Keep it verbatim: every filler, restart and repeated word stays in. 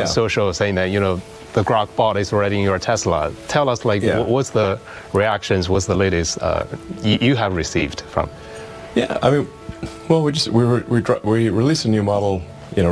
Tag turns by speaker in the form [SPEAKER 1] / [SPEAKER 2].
[SPEAKER 1] yeah.
[SPEAKER 2] social saying that, you know, the Grok bot is already in your Tesla. Tell us, like,
[SPEAKER 1] yeah.
[SPEAKER 2] what's the reactions, what's the latest uh, you, you have received from?
[SPEAKER 1] Yeah, I mean, well, we just we re, we, we released a new model